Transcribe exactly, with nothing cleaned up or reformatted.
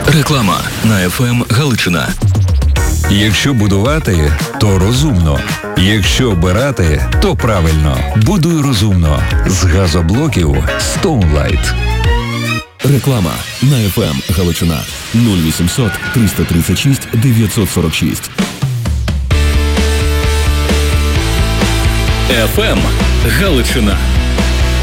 Реклама на еф ем Галичина. Якщо будувати, то розумно. Якщо обирати, то правильно. Будуй розумно. З газоблоків Stoneline. Реклама на еф ем Галичина. нуль вісімсот триста тридцять шість дев'ятсот сорок шість. еф ем Галичина.